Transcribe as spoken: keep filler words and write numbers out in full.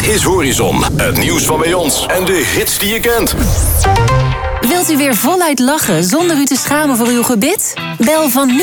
is Horizon. Het nieuws van bij ons en de hits die je kent. Wilt u weer voluit lachen zonder u te schamen voor uw gebit? Bel van nu